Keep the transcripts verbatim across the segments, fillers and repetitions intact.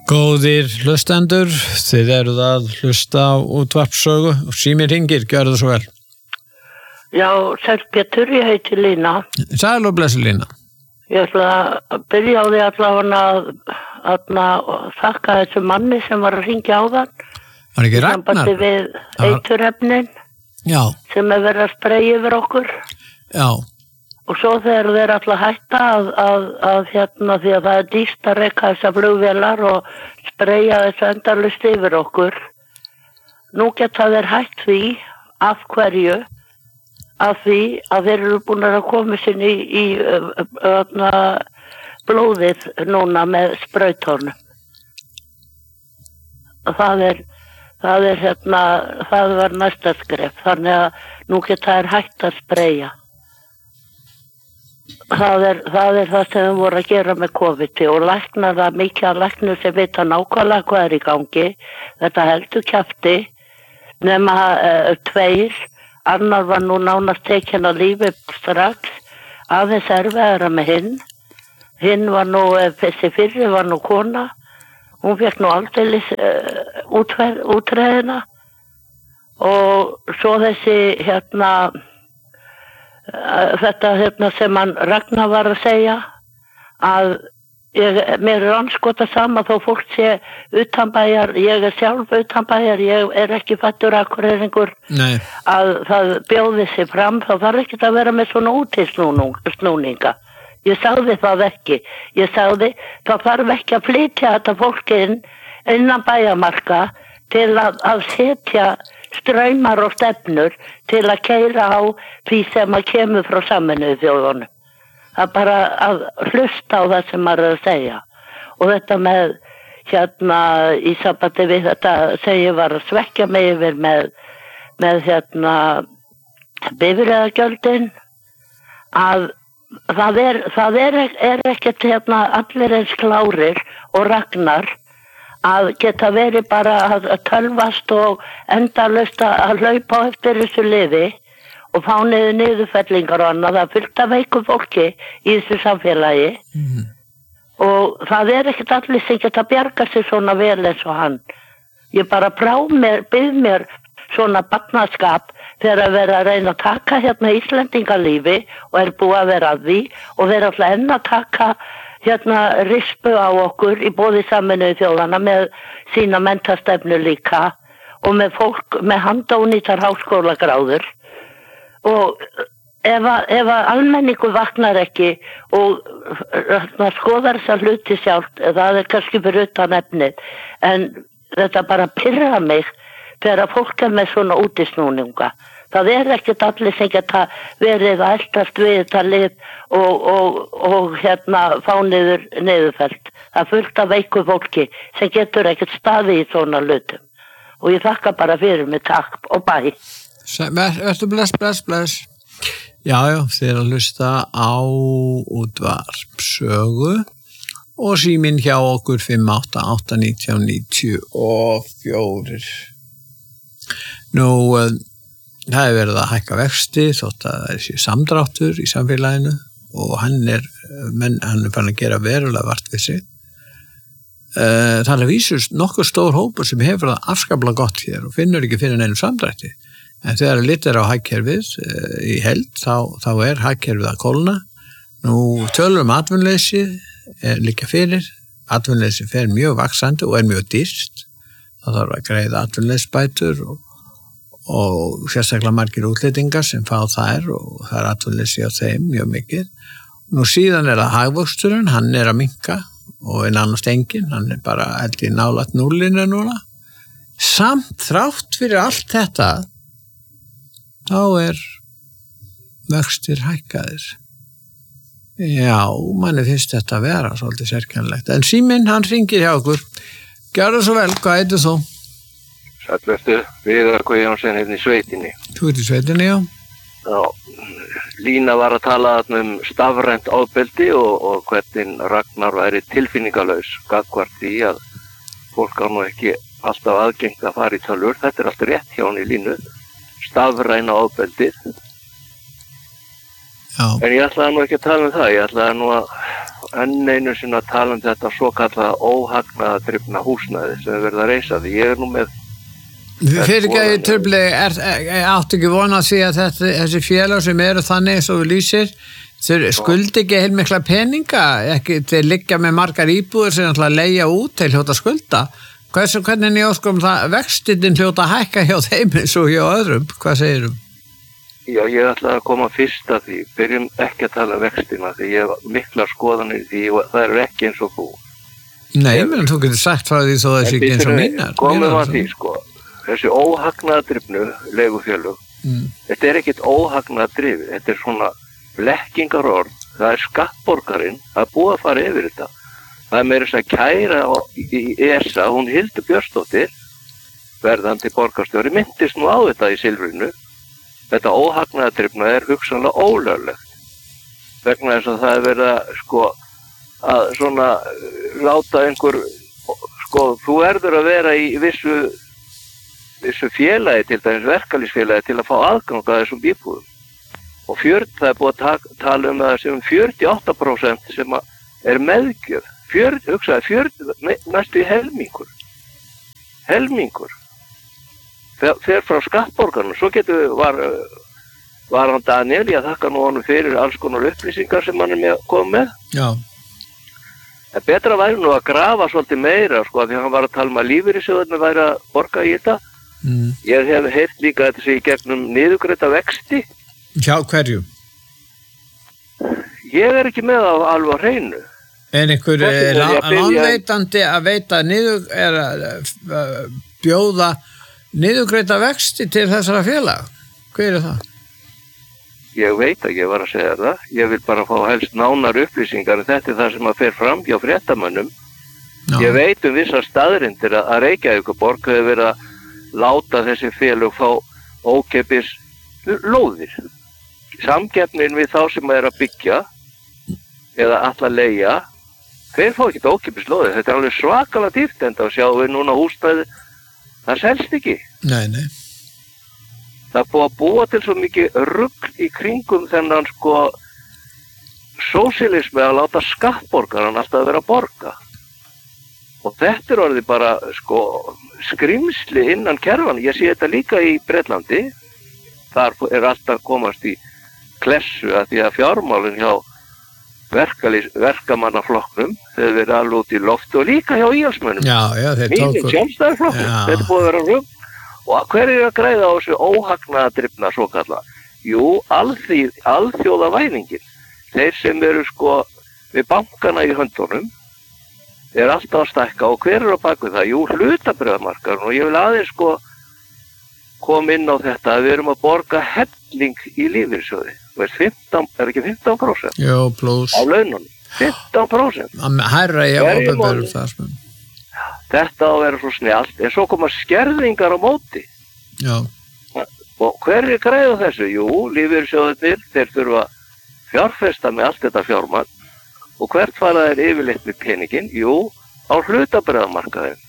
Góðir hlustendur, þið eruð að hlusta á útvarpssögu og síminn hringir, gjörðu svo vel. Já, sæl Pétur, ég heiti Lína. Sæl og blessi Lína. Ég ætla að byrja á því allavega að, að, að þakka þessu manni sem var að hringja á þann. Var ekki Ragnar? Sambandi við eiturefnin Já. sem er verið að spreyja yfir okkur. Já. Og svo þegar þeir alltaf hætta að, að, að hérna því að það er dýrt að reka þessar flugvélar og spreyja þessu endalaust yfir okkur. Nú geta þeir hætt því, af hverju, af því að þeir eru búin að koma sinni í, í öfna, blóðið núna með sprautónum. Það er, það er hérna, það var næsta skref, þannig að nú geta þeir hætt að spreyja. Það er, það er það sem við vorum að gera með COVID og læknar það mikið að læknir sem vita nákvæmlega hvað er í gangi. Þetta heldur kjafti nema uh, tveir, annar var nú nánast tekinn á lífi strax, aðeins erfiðara með hinn. Hinn var nú, þessi fyrri var nú kona, hún fekk nú aldeilis uh, útreðina og svo þessi hérna þetta hérna sem hann Ragnar var að segja að ég, mér er anskota sama þó fólk sé utanbæjar, ég er sjálf utanbæjar, ég er ekki fættur akureyringur að það bjóði sig fram, þá þarf ekki að vera með svona útisnúninga. Ég sagði það ekki, ég sagði það þarf ekki að flytja þetta fólk inn innan bæjamarka til að, að setja straumar og stefnur til að keyra á því sem að kemur frá Sameinuðu þjóðunum. Það er bara að hlusta á það sem maður er að segja. Og þetta með, hérna, í sambandi við þetta sem ég var að svekkja mig yfir með, með hérna, bifreiðagjöldin, að það er, það er, er ekkert hérna allir eins klárir og Ragnar að geta verið bara að, að tölvast og endalaust að hlaupa eftir þessu liði og fá niður niðurfellingar og annað. Það fylgta veiku fólki í þessu samfélagi mm. og það er ekkert allir sem geta bjarga sig svona vel eins og hann. Ég bara brá mér, byð mér svona barnaskap þegar að vera að reyna að taka hérna Íslendingalífi og er búið að vera að því og vera alltaf enn að taka hérna rispu á okkur í boði Sameinuðu þjóðanna með sína menntastefnu líka og með fólk með handónýtar háskólagráður og ef að, ef að almenningu vaknar ekki og hérna, skoðar þessa hluti sjálft, það er kannski fyrir utan efnið, en þetta bara pirra mig þegar að fólk er með svona útisnúninga. Það er ekkert allir sem geta verið að eldast við þetta lið og, og, og hérna fá niður niðurfelt. Það fullt af veiku fólki sem getur ekkert staði í svona hlutum. Og ég þakka bara fyrir mig, takk og bæ. Vertu bless, bless, bless. Já, já, þið er að hlusta á útvarpssögu og síminn hjá okkur fimm átta átta nítján níutíu og fjögur. Nú, það er verið að hækka vexti þótt að það sé samdráttur í samfélaginu og hann er, menn, hann er fann að gera verulega vart við sig. Það er að vísust nokkuð stór hópur sem hefur það afskaplega gott hér og finnur ekki fyrir neinum samdrætti. En þegar litur á hagkerfið í held, þá, þá er hagkerfið að kólna. Nú tölur um atvinnuleysi er líka fyrir. Atvinnuleysi fer mjög vaxandi og er mjög dýrt. Það þarf að greiða atvinnuleysisbætur og og sérstaklega margir útlendingar sem fá þær og það er atvinnuleysi á þeim mjög mikið. Nú síðan er það hagvöxturinn, hann er að minnka og er nánast engin, hann er bara held í nálægt núllinu núna. Samt þrátt fyrir allt þetta, þá er vöxtir hækkaðir. Já, manni finnst þetta að vera svolítið sérkennilegt. En síminn, hann hringir hjá okkur. Gjörðu svo vel, hvað heitir þú? Sællvertu, Viðar Guðjónsson hérna í sveitinni. Þú ert í sveitinni, já? Já, Lína var að tala um stafrænt ofbeldi og, og hvernig Ragnar væri tilfinningalaus gagnvart því að fólk á nú ekki alltaf aðgengt að fara í tölvur. Þetta er allt rétt hjá hann í Línu, stafræna ofbeldið. Já. En ég ætlaði nú ekki að tala um það, ég ætlaði nú að enn einu sinni að tala um þetta svo kallaða óhagnaðardrifna húsnæði sem er verið að reisa því. Ég er nú með... Fyrir ekki að ég trufli, áttu ekki vona því að þetta, þessi félag sem eru þannig eins og við lýsir, þeir skuldi ekki heilmikla peninga, ekki til liggja með margar íbúður sem ætla að leigja út til hljóta skulda. Hversu, hvernig ég óskum það vextinn hljóta að hækka hjá þeim eins og hjá öðrum? Hvað segirum? Já, ég ætla að koma fyrst að því, byrjum ekki að tala vextina því ég hef mikla skoðanir því og það eru ekki eins og þú. Nei, menn þú getur sagt frá því þó það sé ekki eins og mínar. Komum að því, sko, þessi óhagnaðardrifnu leigufélög, mm. þetta er ekkit óhagnaðardrifið, þetta er svona blekkingarorð, það er skattborgarinn að búa að fara yfir þetta. Það er meira þess að kæra í, í E S A, hún Hildur Björnsdóttir, verðandi borgarstjóri, myndist nú á þetta í Silfrinu. Þetta óhagnaðardrifna er hugsanlega ólöglegt. Vegna þess að það er verið að, sko, að svona láta einhver, sko, þú erður að vera í vissu, vissu félagi, til dæmis verkalýsfélagi, til að fá aðgang að þessum íbúðum. Og fjörð, það er búið að ta tala um það sem fjörutíu og átta prósent sem er meðgjöf. Fjörð, hugsaði, fjörð, næstu í helmingur. Helmingur. Fer frá skattborgarnum. Svo getur, var, var hann Daniel, ég þakka nú honum fyrir alls konar upplýsingar sem hann er með, kom með. Já. En betra væri nú að grafa svolítið meira, sko, því hann var að tala um að lífeyrissjóðarnir væri að borga í þetta. Mm. Ég hef heyrt líka þetta sé í gegnum niðurgreidda vexti. Hjá hverju? Ég er ekki með á alveg á hreinu. En einhver lánveitandi að veita niður, er að uh, bjóða niðurgreidda vexti til þessara félag? Hver er það? Ég veit ekki, ég var að segja það. Ég vil bara fá helst nánar upplýsingar en þetta er það sem að fer fram hjá fréttamönnum. Já. Ég veit um vissar staðrindir að Reykjavíkurborg hefur verið að láta þessi félag fá ókeypis lóðir. Samkeppnin við þá sem er að byggja eða alla leigja, þeir fá ekki ókeypis lóðir. Þetta er alveg svakalega dýrt enda og sjáum við núna húsnæði, það selst ekki. Nei, nei. Það er búið að búa til svo mikið rugl í kringum þennan sko sósíalismi að láta skattborgaran alltaf vera að borga. Og þetta er orðið bara sko skrimsli innan kerfan. Ég sé þetta líka í Bretlandi. Þar er alltaf komast í klessu að því að fjármálin hjá verkamannaflokknum þeir verið alveg út í loftu og líka hjá íhaldsmönnum. Já, já, þeir tóku. Mínir sjálfstæðisflokkur, þetta er búið að vera rugl. Og hver er að græða á þessu óhagnaðardrifna svo kalla? Jú, alþýð, alþjóðavæðingin. Þeir sem eru sko við bankana í höndunum er alltaf að stækka og hver er á baku það? Jú, hlutabréfamarkaðurinn og ég vil aðeins sko kom inn á þetta að við erum að borga helling í lífeyrissjóði. fimmtán, er ekki fimmtán prósent? Jó, pluss. Á laununum. fimmtán prósent. Hærra ég á opinberum það sem. Þetta á að vera svo snjallt, en svo koma skerðingar á móti. Já. Og hver er græða þessu? Jú, lífeyrissjóðirnir, þeir þurfa fjárfesta með allt þetta fjármagn. Og hvert fara þeir yfirleitt með peningin? Jú, á hlutabréfamarkaðinn.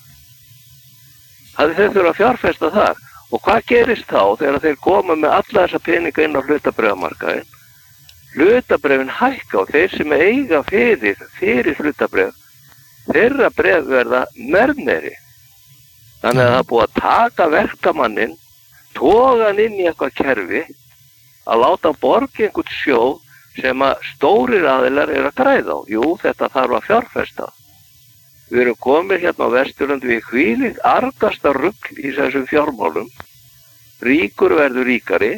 Það þeir þurfa fjárfesta þar. Og hvað gerist þá þegar þeir koma með alla þessa peninga inn á hlutabréfamarkaðinn? Hlutabréfin hækka og þeir sem eiga fyrir, fyrir hlutabréf, þeirra bréf verða merðneri. Þannig að það er búið að taka verkamannin, toga hann inn í eitthvað kerfi, að láta hann borga einhvern sjóð sem að stórir aðilar er að græða á. Jú, þetta þarf að fjárfesta. Við erum komið hérna á Vesturlandi við hvílíkt argasta rugl í þessum fjármálum. Ríkur verður ríkari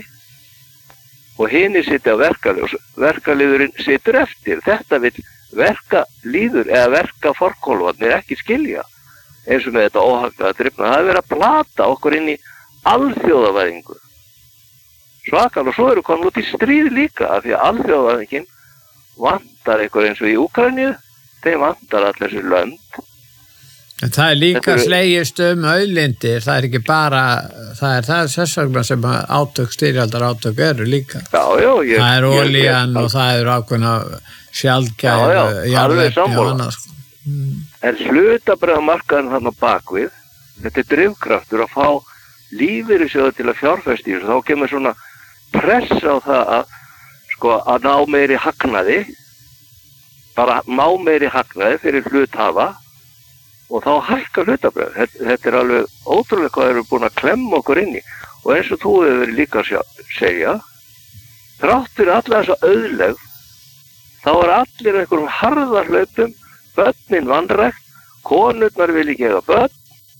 og hinni sitja verkalið og verkaliðurinn situr eftir. Þetta vil verkalíður eða verkaforkólfarnir ekki skilja eins og með þetta óhagnaðardrifna. Það er verið að plata okkur inn í alþjóðavæðingu. Svakal og svo eru komin út í stríð líka af því að alþjóðavæðingin vantar einhver eins og í Úkraínu. Þeim vantar allir þessi lönd. En það er líka er... slegist um auðlindir, það er ekki bara, það er það sérstaklega sem átök, styrjaldar átök eru líka. Já, já. Ég, það er olían og það er ákveðna sjaldgæð, jarðefni og annað. Mm. En hlutabréfamarkaðurinn þarna bakvið, þetta er drifkraftur að fá lífeyrissjóði til að fjárfesta í þessu, þá kemur svona pressa á það að, sko, að ná meiri hagnaði. bara má meiri hagnaði fyrir hluthafa og þá hækka hlutabréf. Þetta, þetta er alveg ótrúlega hvað þeir eru búin að klemma okkur inn í. Og eins og þú hefur verið líka að sjá, segja, þrátt fyrir alla þessa auðlegð, þá er allir einhverjum harðarhlaupum, börnin vanrækt, konurnar vil ekki eiga börn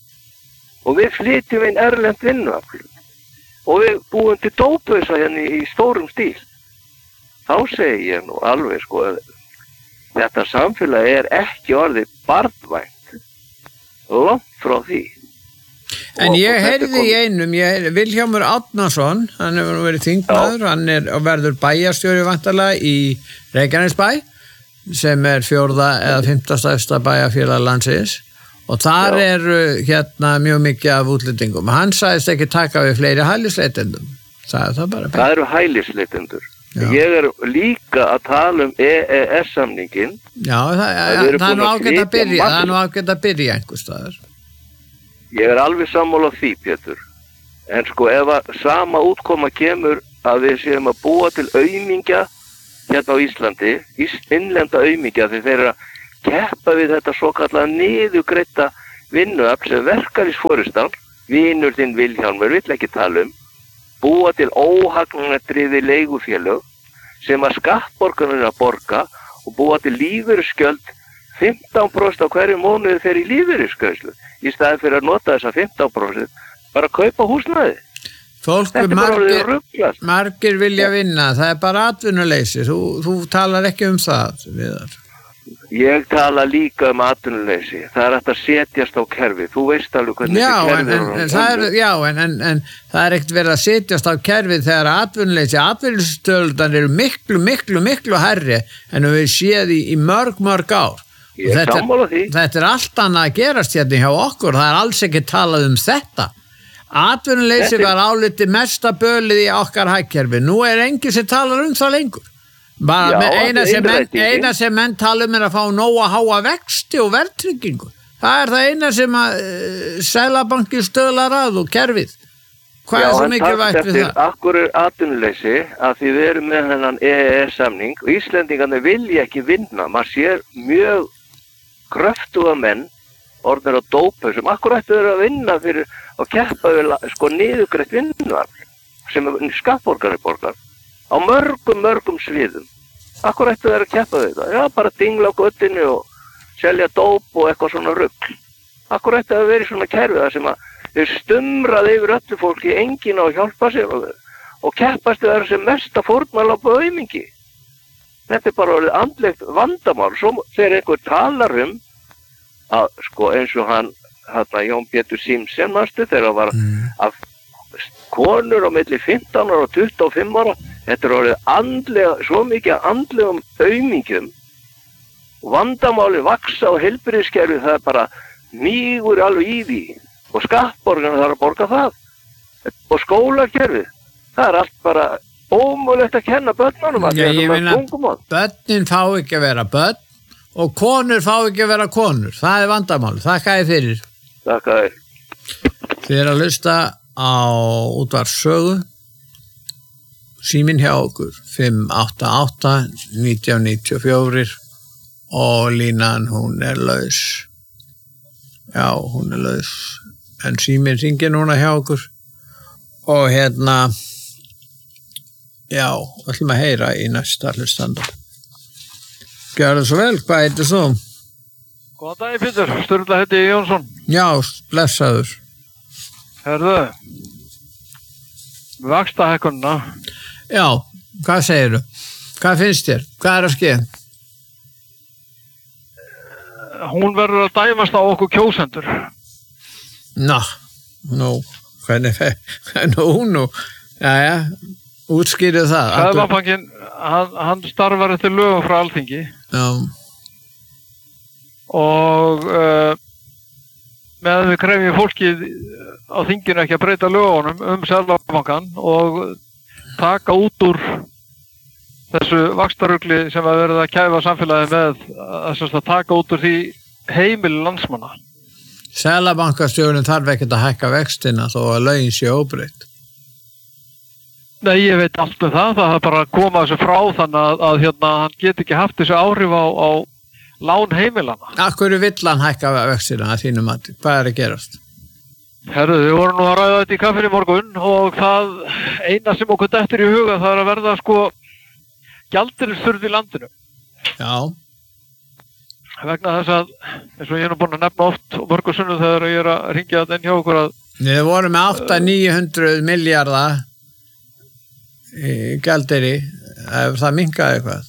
og við flytjum inn erlent vinnuafl og við búum til dópausa hérna í stórum stíl. Þá segi ég nú alveg sko að þetta samfélag er ekki orðið barnvænt, langt frá því. En ég heyrði í einum, ég heyrði Vilhjálmur Árnason, hann hefur verið þingmaður, hann er og verður bæjarstjóri vantarlega í Reykjanesbæ, sem er fjórða eða fimmta stærsta bæjarfélag landsins, og þar Já. er hérna mjög mikið af útlendingum. Hann sagðist ekki taka við fleiri hælisleitendum, sagði það bara. Það eru hælisleitendur. Já. Ég er líka að tala um E E S-samningin. Já, það, ja, Það eru það er nú búin að ágætt að flytja byrja, það er massir. nú ágætt að byrja einhvers staðar. Ég er alveg sammála því, Pétur. En sko, ef að sama útkoma kemur að við séum að búa til aumingja hérna á Íslandi, innlenda aumingja, þegar þeir eru að keppa við þetta svo kallega niðugreidda vinnuafl sem verkalýðsforystan, vinur þinn Vilhjálmur vill ekki tala um, búa til óhagnadriði leigufélög sem að skattborgarnir að borga og búa til lífeyrisgjöld fimmtán prósent á hverju mánuði fer í lífeyrisgreiðslu í staðin fyrir að nota þessa fimmtán prósent bara að kaupa húsnæði. Fólk Þetta er bara orðið margir, ruglað. margir vilja vinna, það er bara atvinnuleysi, þú, þú talar ekki um það, Viðar. Ég tala líka um atvinnuleysi. Það er hægt að setjast á kerfi. Þú veist alveg hvernig Já, þetta en, kerfi en, en, það er, já en, en, en það er ekkert verið að setjast á kerfið þegar atvinnuleysi, atvinnuleysstöldar eru miklu, miklu, miklu hærri en við séð í, í mörg, mörg ár. Ég er þetta, sammála því. þetta er allt annað að gerast hérna hjá okkur, það er alls ekki talað um þetta. Atvinnuleysi Þetta er- var áliti mesta bölið í okkar hagkerfi, nú er enginn sem talar um það lengur. Bara Já, með eina, sem menn, innrætingin. eina sem menn tala um er að fá nóga háa vexti og verðtryggingu. Það er það eina sem að uh, Seðlabanki stöðlar að og kerfið. Hvað er svo mikilvægt við það? Akkur er atvinnuleysi að því við erum með hennan E E S-samning og Íslendingarnir vilja ekki vinna. Maður sér mjög kröftuga menn orðnir á dópausum. Akkur ættu þeir að vinna fyrir að keppa við la- sko niðugreitt vinnuafl sem skattborgari borgar á mörgum, mörgum sviðum. Akkur ættu þeir að keppa við það? Já, bara dingla á göttinu og selja dóp og eitthvað svona rugl. Akkur ættu að vera í svona kerfi þar sem að þeir stumraði yfir öllu fólki, enginn á að hjálpa sér og, og keppast við þar sem mesta fórnarlampa aumingi. Þetta er bara orðið andlegt vandamál. Svo þegar einhver talar um að sko eins og hann, hann Jón Pétur Simsen, manstu, þegar hann var að konur á milli fimmtán ára og tuttugu og fimm ára, þetta er orðið andlega, svo mikið andlegum aumingjum. Vandamáli vaksa og heilbrigðiskerfi, það er bara mýgur alveg í því og skattborgarna þarf að borga það og skólakerfið, það er allt bara ómögulegt að kenna börnunum að Já, það ég er meina, tungumál. börnin fá ekki að vera börn og konur fá ekki að vera konur. Það er vandamál. Þakka þér fyrir. Þakka þér. Þið er að hlusta á útvarpssögu. Síminn hjá okkur fimm átta átta nítján níutíu og fjögur og línan hún er laus. Já, hún er laus. En síminn hringir núna hjá okkur og hérna já, ætlum að heyra í næsta hlustanda. Gjörðu svo vel, hvað heitir þú? Góðan daginn, Pétur. Sturla heiti Jónsson. Já, blessaður. Herðu, við vaksta hækkunna. Já, hvað segirðu? Hvað finnst þér? Hvað er að ske? Hún verður að dæmast á okkur kjósendur. Ná, nú, hvernig fer, nú, nú, jæja, útskýrðu það. Seðlabankinn, hann, hann starfar eftir lögum frá Alþingi Já, og uh, meðan við krefjum fólkið á þinginu ekki að breyta lögunum um Seðlabankann og taka út úr þessu vaxtarugli sem að verða að kæfa samfélagi með að, að taka út úr því heimili landsmanna. Seðlabankastjórinn þarf ekkert að hækka vextina þó að lögin sé óbreytt. Nei, ég veit allt um það, það er bara að koma þessu frá þannig að, að hérna, hann get ekki haft þessu áhrif á, á lán heimilana. Akkur vill hann hækka vextina að þínum mati? Hvað er að gerast? Herru, við vorum nú að ræða þetta í kaffinu í morgun og það eina sem okkur dettur í huga það er að verða sko gjaldeyrisþurrð í landinu. Já. Vegna þess að, eins og ég er nú búin að nefna oft og mörgur sunnum þegar ég er að ringja þetta inn hjá okkur að við vorum með átta til níu hundruð milljarða í gjaldeyri, ef það minnkaði eitthvað.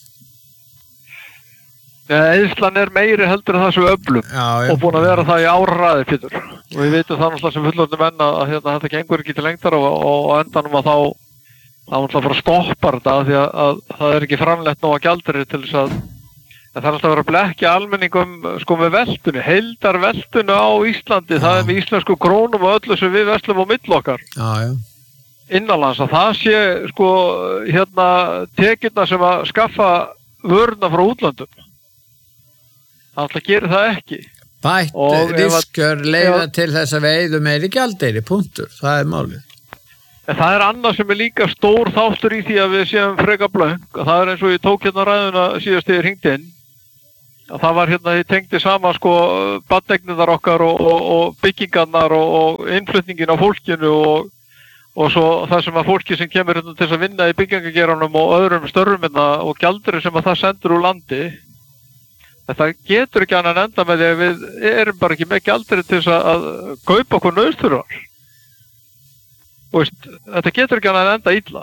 Eyðslan er meiri heldur en það sem öflum Já, já. og búin að vera það í áraræði Pétur. Og við veitum það náttúrulega sem fullorðnir menn að hérna, þetta gengur ekki til lengdar og, og á endanum að þá þá náttúrulega bara stoppar þetta því að, að það er ekki framleitt nóga gjaldeyri til þess að það er alltaf að vera að blekkja almenningum sko með veltunni, heildar veltunni á Íslandi, já. Það er með íslensku krónum og öllu sem við verslum á milli okkar. Já, já. Innanlands að það sé sko hérna tekjurnar sem að skaffa vöruna frá útlöndum. Það alltaf gerir það ekki. Bætt lífskjör leiða til þess að við eyðum meiri gjaldeyri, punktur, það er málið. En það er annað sem er líka stór þáttur í því að við séum freka blöng, að það er eins og ég tók hérna ræðuna síðast þegar ég hringdi inn, að það var hérna, ég tengdi saman sko badneignirnar okkar og, og, og byggingarnar og, og innflutningin á fólkinu og, og svo það sem að fólki sem kemur hérna til að vinna í byggingageranum og öðrum störrum hérna og gjaldeyri sem að það sendur úr landi. Þetta getur ekki annað en enda með því að við erum bara ekki með gjaldeyri til þess að kaupa okkur nauðþurfar. Og veist, þetta getur ekki annað en enda illa.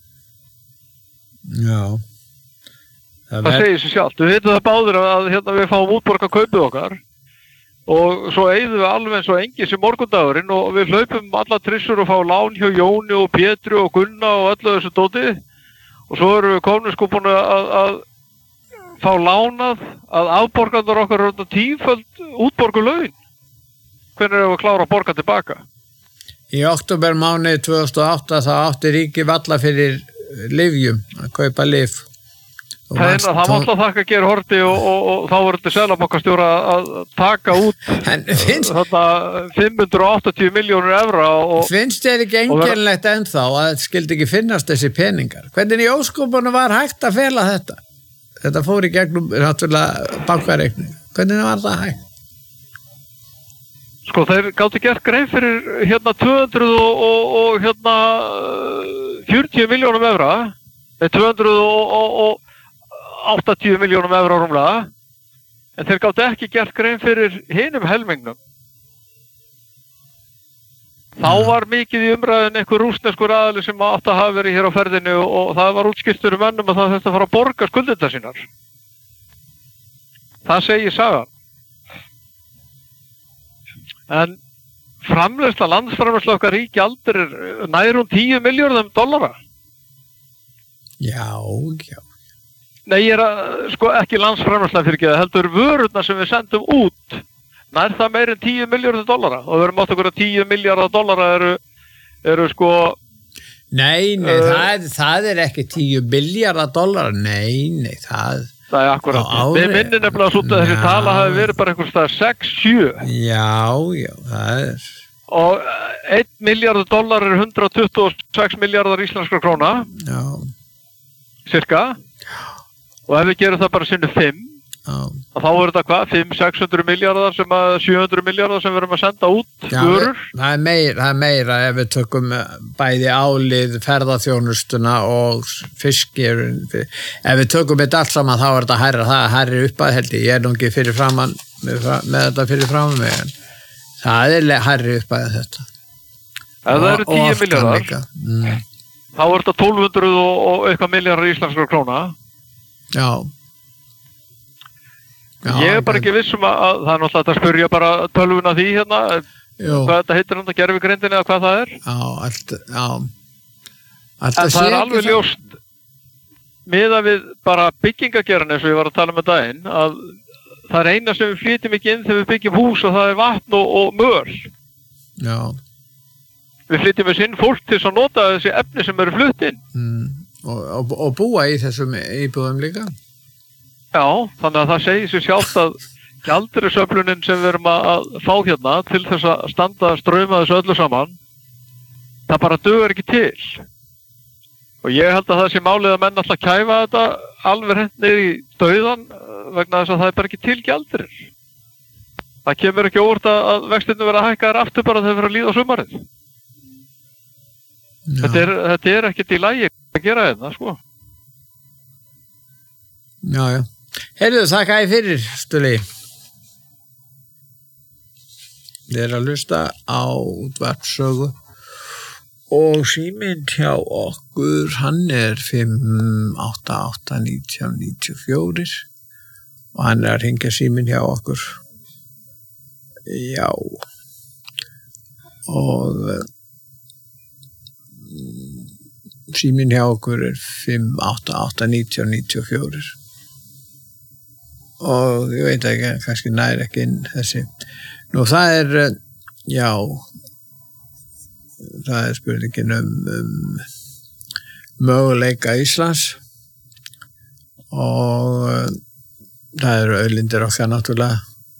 Já. Það, það segir sér sjálft. Við veitum það báðir að hérna, við fáum útborgað kaupið okkar og svo eyðum við alveg eins og engin sem morgundagurinn og við hlaupum alla trissur og fá lán hjá Jóni og Pétri og Gunna og öllu þessu dóti og svo erum við komin sko búin að, að fá lánað að afborgandur okkar er tíföld útborgu laun. Hvernig erum við að klára að borga tilbaka? Í október mánuði tvö þúsund og átta þá átti ríki valla fyrir lyfjum, að kaupa lyf. Það, það má alltaf þakka að gera horti og, og, og þá voru þetta seðlabankastjóra að taka út finnst, þetta fimm hundruð áttatíu milljónir evra. Og, finnst þér ekki einkennilegt ennþá að þetta skildi ekki finnast þessi peningar? Hvernig í óskopunum var hægt að fela þetta? Þetta fór í gegnum náttúrulega bankareikning. Hvernig var það hægt? Sko þeir gátu gert grein fyrir hérna tvö hundruð og, og, og hérna fjörutíu milljónum evra, eða tvö hundruð áttatíu milljónum evra rúmlega, en þeir gátu ekki gert grein fyrir hinum helmingnum. Þá var mikið í umræðin einhver rússneskur aðili sem átti að hafa verið hér á ferðinu og, og það var útskiptur um mönnum að það þurfti að fara að borga skuldirnar sínar. Það segir sagan. En framleiðsla, landsframleiðsla okkar í gjaldeyri er nærum tíu milljörðum dollara. Já, já. Nei, ég er að, sko ekki landsframleiðsla fyrir ekki, heldur vörurnar sem við sendum út. Nær það meir en tíu milljörðum dollara og við erum átt okkur að tíu milljarða dollara eru, eru sko... Nei, nei, uh, það, það er ekki tíu milljarða dollara, nei, nei, það... Það er akkurat. Við minnum nefnilega að svona þessi tala hafi verið bara einhvers staðar sex sjö. Já, já, það er... Og einn milljarður dollar er hundrað tuttugu og sex milljarðar íslenskra króna. Já. Cirka. Og ef við gerum það bara sinni fimm, já. Þá er þetta hvað? fimm, sex hundruð milljarðar sem að sjö hundruð milljarðar sem við erum að senda út vörur. Það er meira, það er meira ef við tökum bæði álið, ferðaþjónustuna og fiskir. Ef við tökum þetta allt saman þá er þetta hærra, það er hærri uppað held ég. Ég er nú ekki fyrir framan með, með þetta fyrir framan mig en það er hærri uppað þetta. Ef það eru tíu milljarðar, mm. þá er þetta tólf hundruð og, og eitthvað milljarðar íslenskra króna. Já. Já, ég er bara ekki vissum að, að það er náttúrulega að spyrja bara tölvuna því hérna, jú. Hvað þetta heitir hann að gervigrindin eða hvað það er. Já, allt, já. Allt en það er alveg ljóst, miðað við bara byggingageran eins og ég var að tala með daginn, að það er eina sem við flytjum ekki inn þegar við byggjum hús og það er vatn og, og möl. Já. Við flytjum við sinn fólk til að nota þessi efni sem eru flutt inn. Mm. Og, og, og búa í þessum íbúðum líka. Já, þannig að það segir sér sjálft að gjaldeyrisöflunin sem við erum að fá hérna til þess að standa ströma þessu öllu saman, það bara dugar ekki til. Og ég held að það sé málið að menn alltaf kæfa þetta alveg hreint niður í dauðan vegna þess að það er bara ekki til gjaldeyrir. Það kemur ekki óvart að vextirnir verða hækkaðir aftur bara þegar þeir vera að líða á sumarið. Þetta er, þetta er ekkert í lagi að gera þetta, sko. Já, já. Heyrðu, þakka ég fyrir, Stuli. Þið er að hlusta á útvarpssögu og síminn hjá okkur, hann er fimm átta átta nítján níutíu og fjögur og hann er að hringja síminn hjá okkur. Já. Og síminn hjá okkur er fimm átta átta nítján níutíu og fjögur og ég veit ekki, kannski nær ekki inn þessi. Nú það er, já, það er spurningin um, um möguleika Íslands og uh, það eru auðlindir okkar náttúrulega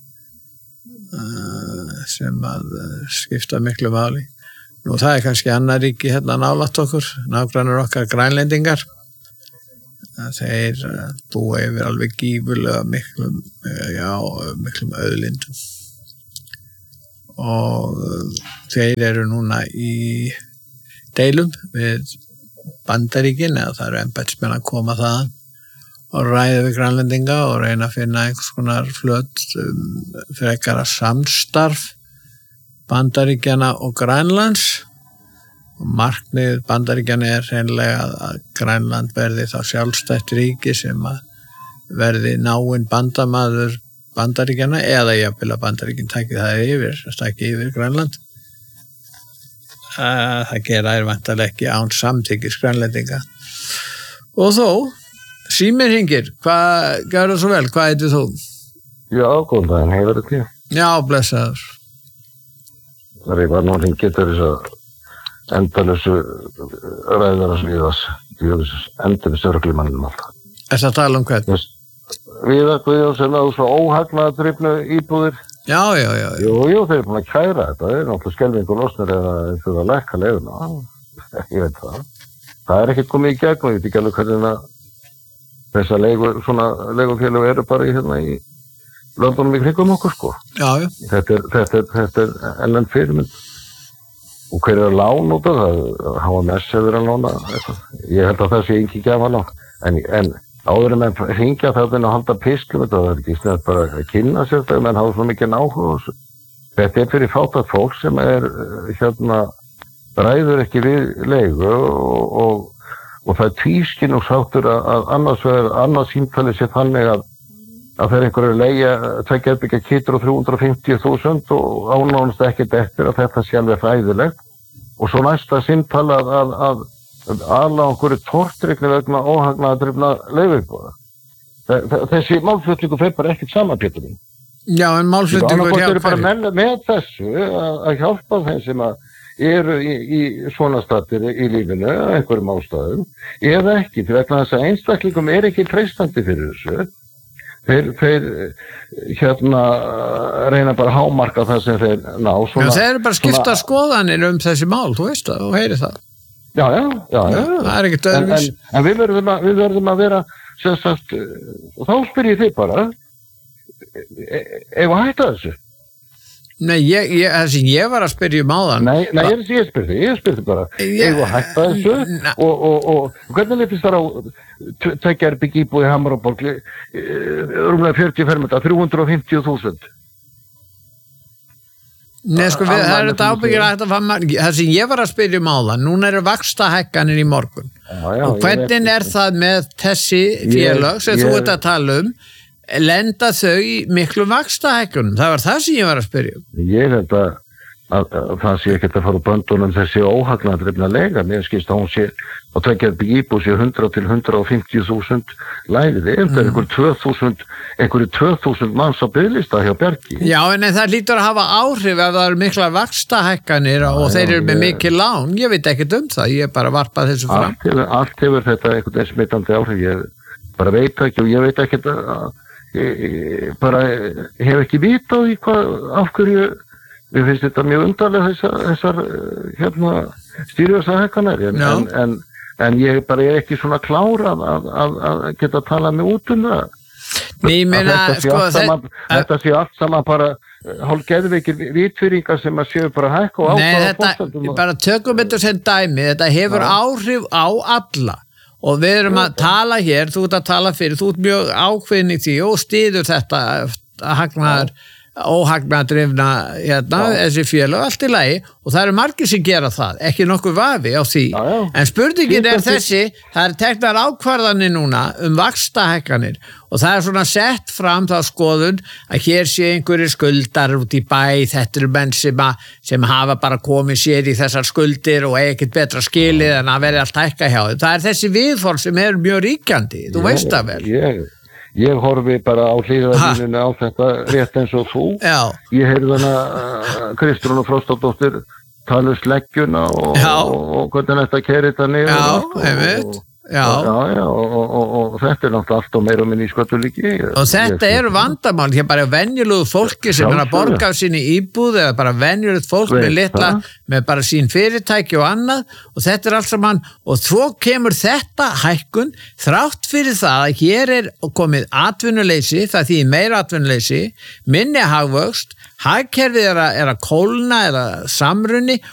uh, sem að uh, skipta miklu máli. Nú það er kannski annar ríki hérna nálægt okkur, nágrannar okkar Grænlendingar. Þeir uh, búa yfir alveg gífurlega miklum, uh, já, miklum auðlindum. Og þeir eru núna í deilum við Bandaríkin eða það eru embættismenn að koma þaðan og ræða við Grænlendinga og reyna að finna einhvers konar flöt um, frekara samstarf Bandaríkjana og Grænlands og markmið Bandaríkjana er hreinlega að Grænland verði þá sjálfstætt ríki sem að verði náinn bandamaður Bandaríkjana eða jafnvel að Bandaríkin taki það yfir, taki yfir Grænland. Uh, það gera er vantarlega ekki án samþykkis Grænlendinga. Og þó, síminn hringir, hvað gerðu svo vel, hvað heitir þú? Já, góðan daginn, hefur þetta til. Já, blessaður. Það er bara nú hringið til þess að endalösu ræðaras viðas, endalösu örglumannum alltaf. Er það að tala um hvern? Viðar Guðjón sem á svo óhagnaðardrifnu íbúðir. Já, já, já. já. Jú, jú, þeir eru búin að kæra þetta. Það er náttúrulega skelfingur losnir eða eins og það lækka leiðuna. Ég veit það. Það er ekkert komið í gegn og ég veit ekki alveg hvernig að þessar leigu, svona leigufélög eru bara í, hérna, í löndunum í kringum okkur, sko. Já, já. Þetta er, þetta er, þetta er ellend fyrirmynd. Og hver er að lána út af það? H M S hefur að lána eitthvað. Ég held að það sé ekki gæfa lán. En, en áður en menn hringja þarna og halda pislum, þetta er ekki snett bara að kynna sér þegar menn hafa svo mikið áhuga á þessu. Þetta er fyrir fátækt fólk sem er, hérna, ræður ekki við leigu og, og, og það er tvískinn og sáttur að, að annars vegar, annars símtali sé þannig að, að þeir einhverju leigja, tvekja herbyggja kittur og þrjú hundruð fimmtíu þúsund og ánánast ekkert eftir að þetta sé alveg hræðilegt. Og svo næsta símtali að, að, að alla okkur tortrygni vegna óhagnaðardrifna leiguíbúða. Þessi málflutningu fer bara ekkert saman, Pétur minn. Já, en málflutningu er hjá hverju. Með, með þessu að, að hjálpa þeim sem að eru í, í svona statir í lífinu, einhverjum ástæðum, eða ekki, því vegna þess að einstaklingum er ekki treystandi fyrir þessu. Þeir, þeir hérna reyna bara að hámarka það sem þeir ná. Svona, Já, þeir eru bara skipta svona skoðanir um þessi mál, þú veist það, og heyri það. Já, já, já, já. Það er ekkert öðruvísi. En, en, en við verðum að, við verðum að vera, sem sagt, og þá spyr ég þig bara, ef að hætta þessu? Nei, ég, ég, þessi, ég var að spyrja um áðan. Nei, nei, ég, ég spyr þig, ég spyr þig bara, ef að hætta þessu? Og, og, og hvernig litist þar á tveggja herbergja íbúð í Hamraborg, rúmlega fjörutíu fermetra, þrjú hundruð fimmtíu þúsund? Nei, sko, við, það er þetta ábyggilega hægt að fann maður, það sem ég var að spyrja um áðan, núna eru vaxtahækkanir í morgun. Já, já, og hvernig er það með þessi félög sem ég, þú ert að tala um, lenda þau í miklu vaxtahækkunum? Það var það sem ég var að spyrja um. Ég held að, að, að það sé ekkert að fara úr böndunum þessi óhagnaðardrifna lega, mér skilst að hún sé á tveggja herbergja íbúð sé hundrað til hundrað fimmtíu þúsund lægið, ef það er einhver tvö þúsund, einhverju tvö þúsund manns á biðlista hjá Bjargi. Já, en það lítur að hafa áhrif ef það eru mikla vaxtahækkanir og já, þeir eru með ég, mikið lán, ég veit ekkert um það, ég bara varpað þessu fram. Allt hefur, allt hefur þetta einhvern veginn smittandi áhrif, ég bara veit ekki og ég veit ekkert að, ég, ég bara hef ekki vitað í hvað, af hverju, við finnst þetta mjög undarlega þessar, þessar hérna, stýrifjárshækkanir, en, en, en en ég bara er ekki svona klár að, að, að, að geta talað mig út um það. Nei, meina, þetta sé sko, allt saman, þetta sé allt saman bara hálf geðveikir vitfyringar sem að séu bara hækka og Nei, ákvæða þetta, fórsendum. bara tökum þetta sem dæmi, þetta hefur Já. áhrif á alla og við erum að tala hér, þú ert að tala fyrir, þú ert mjög ákveðin í því og stýður þetta hagnaðar, óhagnaðardrifna hérna, þessi félög, allt í lagi og það eru margir sem gera það, ekki nokkuð vafi á því, Já, já. en spurningin er Síðan þessi, það er teknar ákvarðanir núna um vaxtahækkanir og það er svona sett fram þá skoðun að hér sé einhverjir skuldar út í bæ, þetta eru menn sem, að, sem hafa bara komið sér í þessar skuldir og ekkert betra skilið en að vera allt hækka hjá þeim. Það er þessi viðhorf sem er mjög ríkjandi, þú veist það vel. Ég, ég horfi bara á hlýðarlínunni á þetta rétt eins og þú. Já. Ég heyrði hana uh, Kristrúnu Frostadóttir tala um sleggjuna og, og, og hvernig þetta keri þetta niður. Já, og, einmitt. og, Já. Já, já, og, og, og, og þetta er náttúrulega allt og meira og minni í sköttulíki. Og þetta eru vandamál, hér bara venjulegu fólki sem er að borga af sinni íbúð eða bara venjulegt fólk Veit með litla, það. með bara sín fyrirtæki og annað og þetta er alls saman og svo kemur þetta hækkun þrátt fyrir það að hér er komið atvinnuleysi, það þýðir meira atvinnuleysi, minni hagvöxt, hagkerfið er að, er að kólna eða samrunni